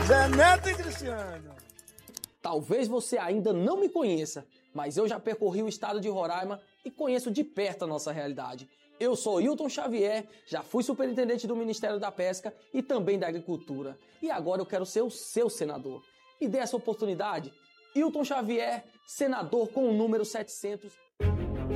Zé Neto e Cristiano. Talvez você ainda não me conheça, mas eu já percorri o estado de Roraima e conheço de perto a nossa realidade. Eu sou Hilton Xavier, já fui superintendente do Ministério da Pesca e também da Agricultura. E agora eu quero ser o seu senador. Me dê essa oportunidade. Hilton Xavier, senador com o número 700.